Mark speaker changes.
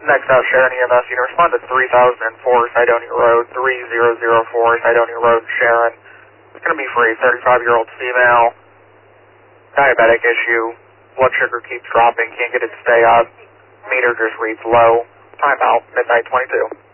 Speaker 1: Next out, Sharon EMS. You can respond to 3004 Cydonia Road, 3004 Cydonia Road, Sharon. It's going to be for a 35-year-old female. Diabetic issue. Blood sugar keeps dropping. Can't get it to stay up. Meter just reads low. Timeout, midnight 22.